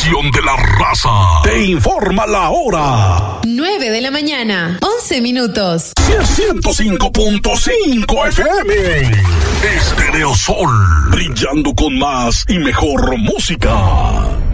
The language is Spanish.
estación de la raza. Te informa la hora. 9 de la mañana, 11 minutos. 105.5 FM. Estereosol. Brillando con más y mejor música.